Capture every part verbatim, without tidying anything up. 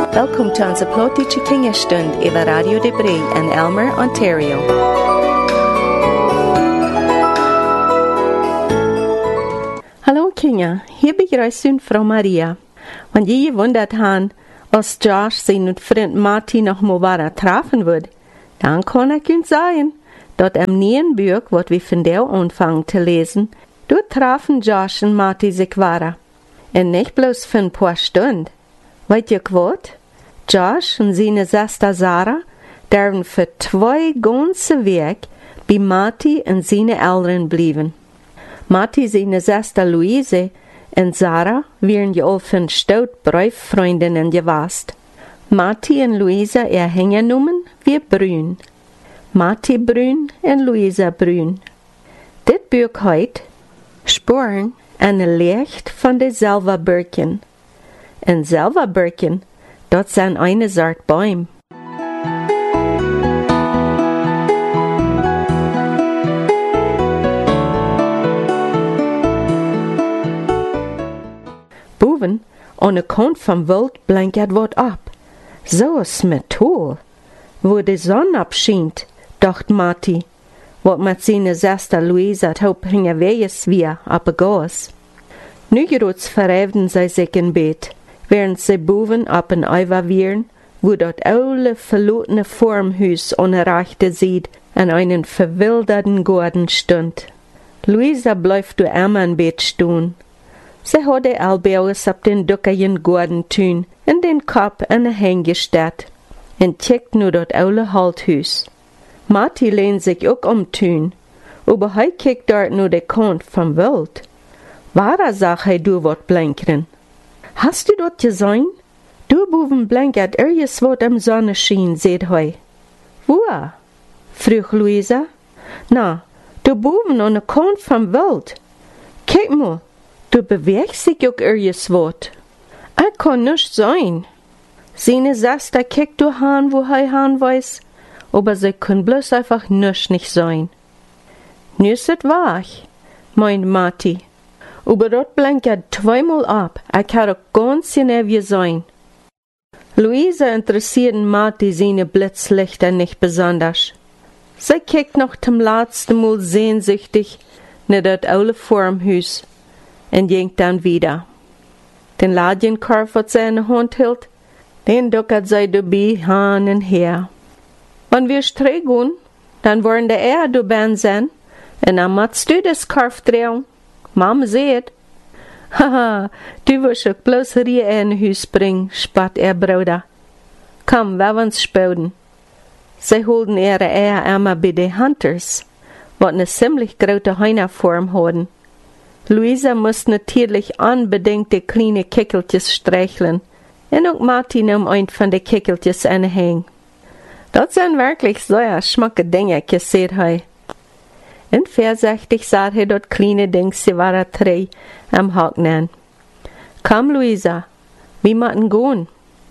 Welkom til onze plotische kingerstund over Radio de Bree in Elmer, Ontario. Hallo Kinder, hier begrüßen Frau Maria. Wenn je gewundert haben, als Josh seinen Freund Martin noch mal wieder treffen wird, dann kann ich Ihnen sagen, dass im neuen Buch, was wir von der anfangen zu lesen, dort trafen Josh und Martin sich wieder. Und nicht bloß für ein paar Stunden. Weißt ihr was? Josh und seine Schwester Sarah dürfen für zwei ganze Weg bei Martin und seine Eltern bleiben. Martin, seine Schwester Luise und Sarah wären ja auch von stout Brieffreundinnen gewesen. Martin und Luisa ihr Hängernummern wie Brün. Martin Brün und Luisa Brün. Dit Buch heut Spuren an een Licht von de Silverbirken. En Silverbirken, dat zijn eine Sort Bäume. Boven, aan de kant vom Wald blinkert wat ab. So is met toll. Wo de Sonne abschient, dacht Marty, wat met seine Schwester Luisa het hoop hingen wees weer op de gas. Nu geroods verheven zij zich in bed, während sie boven op een eiver wieren, wo dat oude verlotene Formhuis an der rechten Seite an einen verwilderten Garten stund. Luisa bleef door immer in bed stehen. Sie had de Ellbogen op den duckerigen Gartentuin en den Kopf in de hang gestert en kijkt nu dat oude Halthuis. Marty lehnt sich ook om tuin, aber hij kijkt dort nu de kant vom Wald. Wara sag hij du wat blinkeren? Hast du dort gesehen? Du boven blinkert ergens wat am Sonnenschein, seht hij. Wo? Vroeg Luisa. Na, du boven an de kant vom Wald. Kijk mal, du bewegst sich ook ergens wat. Er kann nicht sein. Seine Schwester kijkt du han, wo hij han weiß, aber sie können bloß einfach nicht nicht sein. Nu ist het wahr, meint Marty. Aber dort blinkert zweimal ab, ich kann auch ganz genau sein. Luisa interessierten Marty seine Blitzlichter nicht besonders. Sie kijkt noch zum letzten Mal sehnsüchtig nach das alte Formhuis und ging dann wieder. Den Ladienkorb, was sie in der Hand hielt, den duckert sie dabei hin und her. Wenn wir streichen, dann wollen der Erde du ben sein, und dann machst du das Korb drehen. Mama seht. Haha, du wirst auch bloß hier in ein Haus bringen, spat er Bruder. Komm, wir uns spielen. Sie holten ihre Eier immer bei den Hunters, wat eine ziemlich große Heinerform hatten. Luisa musste natürlich unbedingt die kleine Kickeltjes streicheln, und auch Martin nahm ein von den Kickeltjes anhängen. Das sind wirklich sehr schmacke Dinge, seht hei. Und vorsichtig sah er dort kleine Ding, sie waren drei am Haken. Komm, Luisa, wir müssen gehen.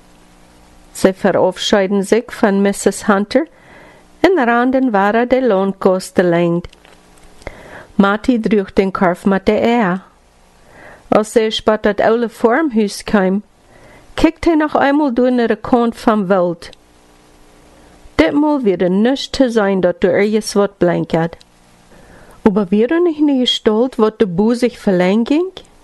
Sie verabschieden sich von Missus Hunter und randen war der Lohnkosten lenkt. Marty trug den Korb mit der Eier. Als er spat das alte Formhuis kam, kickte er noch einmal durch den Kant vom Wald. Ditmal wird nicht zu sein, dass du irgendwas wat blinkert. Aber wäre nicht eine Gestalt, wat de Buh sich verlängern ging?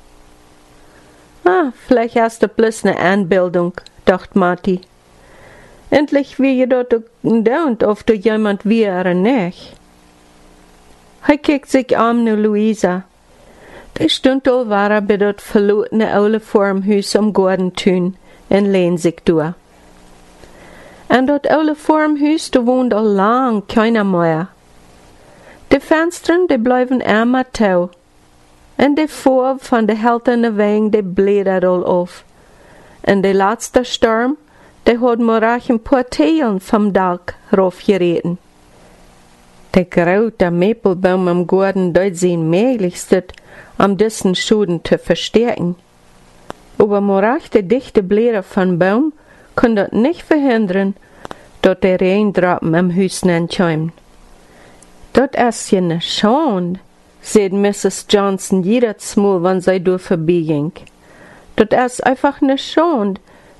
Ah, vielleicht hast du bloß eine Anbildung, dachte Marty. Endlich wie je dort dauert, ob du jemand wäre nicht. Er kijkt sich an nach Luisa. Die stund al war bei dort verlotene alte Formhuis am Gartentuin und lehnt sich durch. En dat oude Formhuis, da wohnt al lang keiner mehr. Die Fenstern, die bleiben immer tau. En die Farbe von de helterne Wegen, die blättert all auf. En de letzte Sturm, die hat mir auch ein paar Teilen vom Dach raufgeritten. Der graute Maple-Baum am Garten, dort sein möglichstes, um diesen Schuden zu verstärken. Aber mir auch die dichte Blätter von Baum kann das nicht verhindern, dass der Regentropfen am Haus ankommen. Das ist ja ne Schande, sagt Missus Johnson jedes Mal, wenn sie durch vorbeiging. Das ist einfach ne Schande,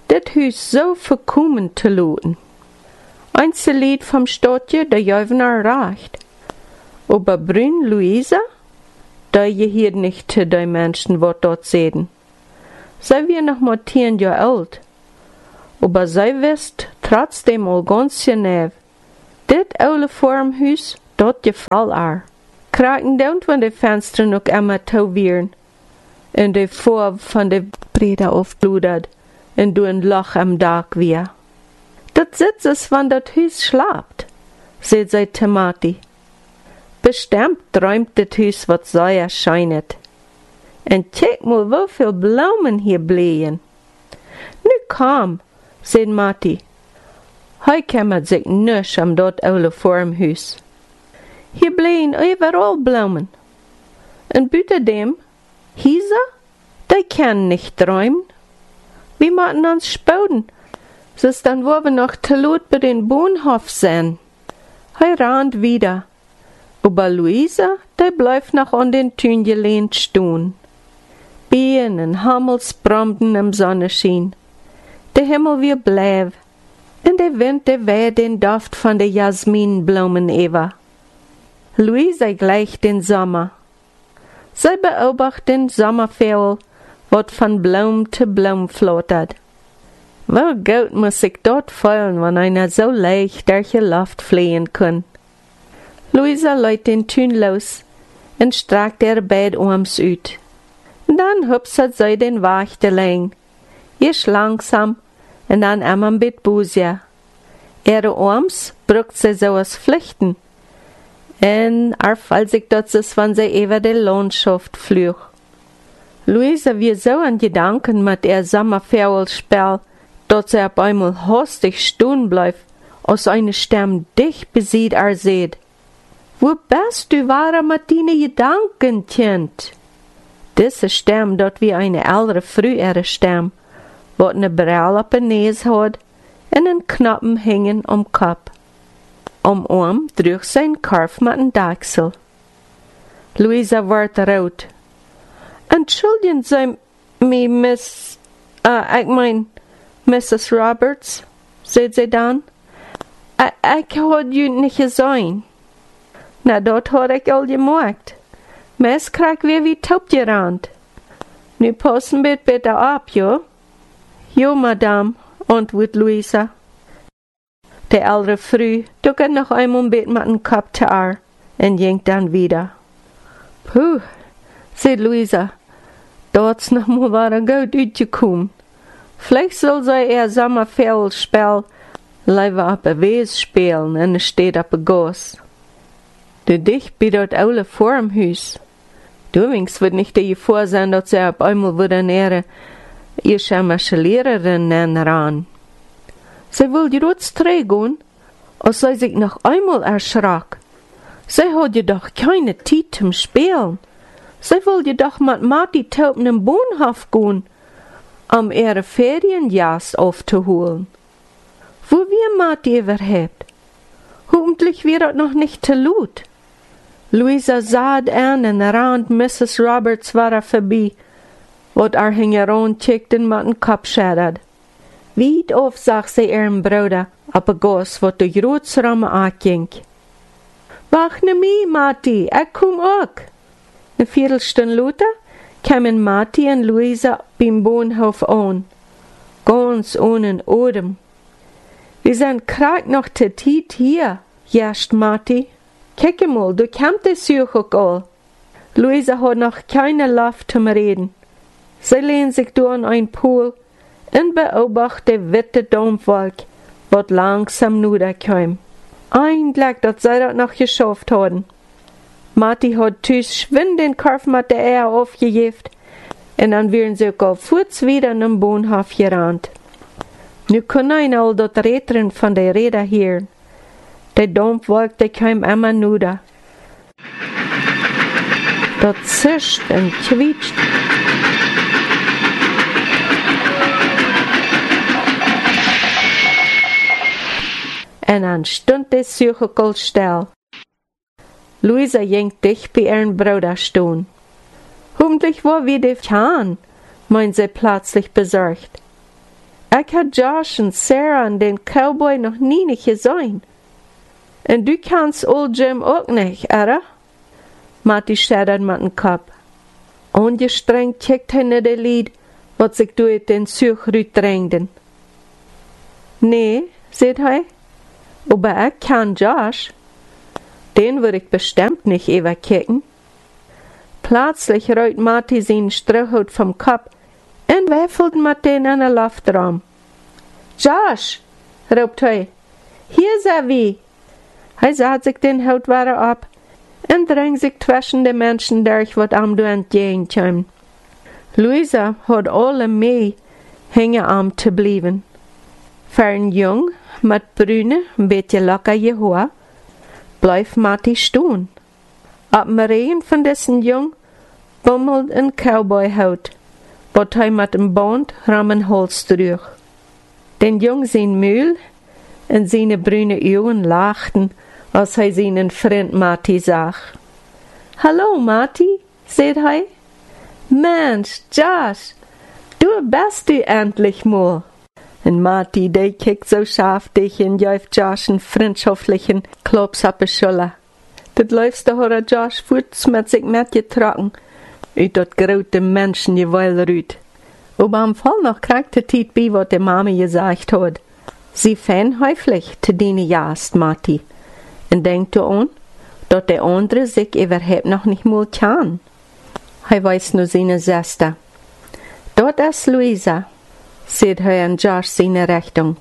dit Hus so verkommen te looten. Eins Lied vom Stadtje, der Jövener reicht. Aber Brün Luisa, da je hier nicht zu den Menschen, wat dort sehen. Sei wir noch mal zehn Jahre alt. Aber sei wisst, trotzdem all ganz genau, dit oude Formhuis, dort gefall ar. Kraken don't van de Fenster noch immer tauwieren. En de Vorb van de Breder aufbludert, en du ein Loch am Dach wir. Dat sitzt es, wann dat Hüs schlapt, seht sei Timati. Bestimmt träumt det Hüs, wat so erscheinet. En check mal, wo viel Blumen hier blähen. Nu komm, seht Mati. Heu kämmert sich nüsch am dort oude Formhuis. Hier blähen überall Blumen. En büte dem, Hisa, die kann nicht träumen. Wir machen uns spauden. Sis dann wo wir noch te lot bei den Bohnhof sein. Hei rannt wieder. Aber Luisa, die bleibt noch an den Tün gelehnt stehen. Bien en Hammels bromden im Sonnenschein. Der Himmel wie bläv. Und der Wind, der weh den Duft von der Jasminblumen Eva. Luisa gleicht den Sommer. Sie beobachtet den Sommervogel, wat von Blum zu Blum flottert. Wo gut muss sich dort fühlen, wenn einer so leicht durch die Luft fliehen kann. Luisa lädt den Tün los und streckt ihr Bett ums ut. Dann hupset sie den Wachteling. Erst langsam und dann immer ein bisschen Busia. Ihre Arms brückt sie so aus Pflichten. En er fall sich dort es, wenn sie über die Landschaft flüch. Luisa wie so an Gedanken mit ihr Sommervogelspiel, dort sie auf einmal hastig stehen bleibt, aus einer Stimme dich besieht er seht. Wo bist du, wahre mit deinen Gedanken, Kind? Diese Stimme dort wie eine ältere, frühere Stimme, wat ne Brille auf den Näs hat und einen Knappen hängen am Kopf. Am Arm drüch sein Karf mit dem Dachsel. Luisa wird rot. Entschuldigen Sie mich, Miss, äh, ich mein, Missus Roberts, sagt sie dann. Ich, ich hab you nicht gesehen. Na, dort hat ich all gemerkt. Mess krieg wir wie taub gerannt. Nu passen bitte bitte ab, jo? Jo, Madame, antwortet Luisa. Der ältere Früh duckert noch einmal mit dem Kopf zu ar und jinkt dann wieder. Puh, sagt Luisa, dort's noch mal war gut uitgekommen. Vielleicht soll sie ihr Sommervogelspiel lieber auf der Wies spielen und es steht auf der Gas. Du dich bei dort oude Formhuis. Du wings wird nicht dir vorsehen, dass sie auf einmal wieder ihre ihr chemische Lehrerin nennen ran. Sie will die Rotstrei gehen, als sie sich noch einmal erschrak. Sie hat jedoch keine Zeit zum Spielen. Sie will jedoch mit Mati Tauben im Bohnhof gehen, um ihre Ferienjas aufzuholen. Wo wir Mati überhaupt? Hoffentlich wird es noch nicht zu laut. Luisa sah an und rannt Missus Roberts war vorbei, wat er hingeron tickten mit dem Kopf schädert. Weit auf zag sie ihren Bruder op een gas wat de grootsramme aanging. Wacht na mij, Mati, ik kom ook. Een viertelstunde later kwamen Mati en Luisa beim Bohnhof aan, ganz ohne Odem. Wir sind gerade noch zur Zeit hier, jascht Mati. Kijk mal, du kommst es auch all. Luisa hat noch keine Luft zum Reden. Sie lehnt sich da an ein Pool und beobachtet die witte Dampfwolk, wat langsam niederkam. Eigentlich, dass sie das noch geschafft haben. Mati hat tüs schwind den Korf mit der Eier aufgejeft und dann wären sie auch kurz wieder in den Bohnhof gerannt. Nu können all das Rätseln von der Räder hören. Der Dampfwolk, der kam immer nieder. Das zischt und quietscht. Und dann stund der Suchekol still. Luisa ging dicht bei ihren Bruder stehen. Hoffentlich war wieder Kahn, meint sie plötzlich besorgt. Ich had Josh und Sarah und den Cowboy noch nie nicht gesehen. Und du kannst Old Jim auch nicht, oder? Marty schädert mit dem Kopf. Ungestrengt kickt er nicht das Lied, was sich durch den Such rütdrängten. Nee, sagt er, aber ich kann Josh. Den würde ich bestimmt nicht überkicken. Plötzlich rollt Marty seinen Strohhut vom Kopf und werfelt mit den in den Luftraum. Josh, ruft er, hier ist wie. Er saht sich den Hut wieder ab und drängt sich zwischen den Menschen durch, was am du entgegenkommen. Louisa hat alle mehr hängen am zu bleiben. Für ein Jung mit brüne, ein bisschen lockere Haar, bleibt Marty stehen. Ab dem Regen von dessen Jung bummelt ein Cowboy-Haut, was er mit dem Band ram ein Holz durch. Den Jung sein Mühl und seine brüne Augen lachten, als er seinen Freund Marty sah. Hallo, Marty, sagt er. Mensch, Josh, du bist du endlich mal. Und Marty, der kickt so scharf dich und jäuft Josh einen freundschaftlichen Klops auf die Schulter. Das läufst du, oder Josh, Fuß mit sich mitgetragen, und dort graute Menschen jeweil rüt. Aber am Fall noch kriegt der Tiet bei, was die Mama gesagt hat. Sie fähn häufig zu deine Jast, Marty. Und denkt du an, dass der andere sich überhaupt noch nicht mal kann. Er weiß nur seine Schwester. Dort ist Louisa, sagt er in Josh seine Richtung.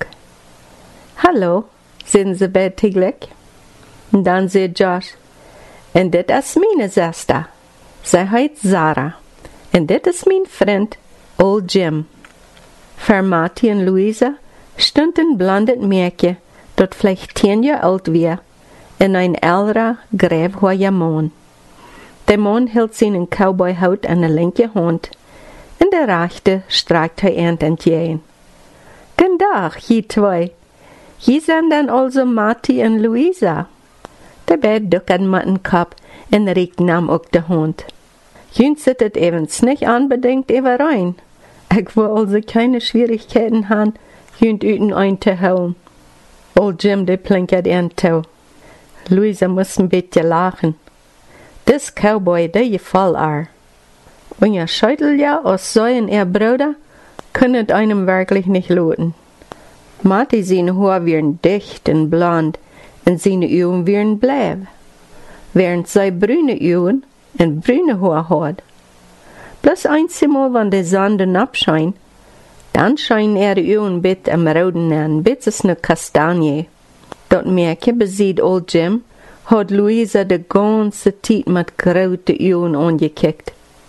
Hallo, sind sie bettiglich? Und dann sagt Josh, und das ist meine Schwester. Sie heißt Sarah. Und das ist mein Freund, Old Jim. Für Marty und Louisa stund ein blondes Mädchen, das vielleicht zehn Jahre alt war, in ein älterer, gräbhoher Mann. Der Mann hielt seinen Cowboy-Hut in der linken Hand, in der rechten streicht er ihn entgegen. Guten Tag, je zwei. Je sind dann also Marty und Louisa. Der Bär duckte mit dem Kopf und Rick nahm auch die Hand. Jünd sittet evens nicht unbedingt überein. Ich will also keine Schwierigkeiten haben, Jünd üten einzuholen. Old Jim, der plinkert ihn zu. Louisa muss ein bisschen lachen. Das Cowboy, der gefällt ihr. Und ihr Scheitel ja aus so und ihr Bruder, könnet einem wirklich nicht loten. Marty seine Haare wären dicht und blond, und seine Augen wären blau, während sie brüne Augen und brüne Haare hat. Bloß einmal, wenn die Sonne abscheint, dann scheinen ihre Augen bit am Roden an, bit es ne Kastanie. Dort Mädchen besieht Old Jim, hat Louisa de ganze Zeit mit grauten Augen angekickt.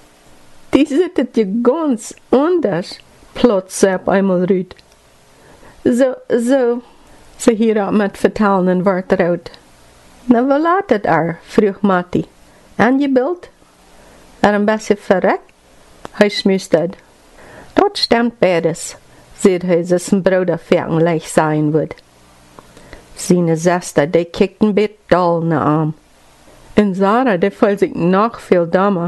Die sittet ja ganz anders, plötzlich auf einmal rüt. So, so, sie hier mit vertellenden Wort raut. Na, wo latet er? Frug Marty. Angebildet? Er ein bisschen verreckt? Hij schmustert. Dat stimmt beides, sagt er, dass ein Bruder leicht sein wird. Seine Schwester, die kickt ein bisschen doll in den Arm. Und Sarah, die fühlt sich noch viel dummer.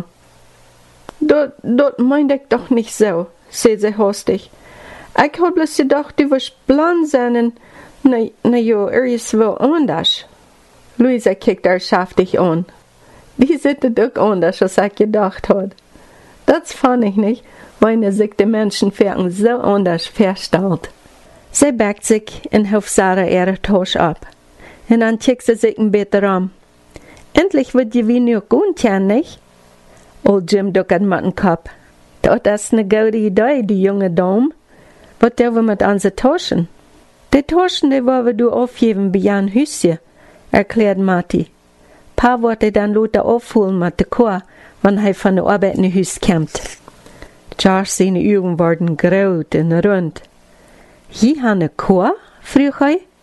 Das, das meint ich doch nicht so, sagt sie hastig. Ich hab bloß gedacht, du wirst blond sein und, na, na ja, irgendwo anders. Louisa kickt er schaftig an. Die sitzt auch anders, als ich gedacht hat. Das fand ich nicht, weil er sich die Menschen so anders verstellt. Sie backt sich und hilft Sarah ihre Tasche ab. Und dann kickt sie sich ein bisschen rum. Endlich wird die wie nur gut, ja nicht? Old Jim duckert mit dem Kopf. Das ist eine gute Idee, die junge Dame. Was der wir mit unseren Taschen? Die Taschen, die wollen wir aufgeben bei Jan Hüsje, erklärt Marty. Pa wollte dann Lothar aufholen mit der Chor, wenn er von der Arbeit nach Hüs kommt. Josh seine Augen wurden graut und rund. Je han eine Chor? Frug er.